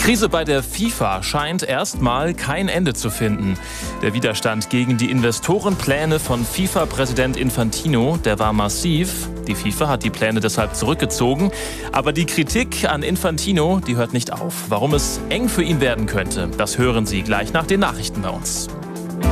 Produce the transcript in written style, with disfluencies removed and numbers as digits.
Krise bei der FIFA scheint erstmal kein Ende zu finden. Der Widerstand gegen die Investorenpläne von FIFA-Präsident Infantino, der war massiv. Die FIFA hat die Pläne deshalb zurückgezogen. Aber die Kritik an Infantino, die hört nicht auf. Warum es eng für ihn werden könnte, das hören Sie gleich nach den Nachrichten bei uns.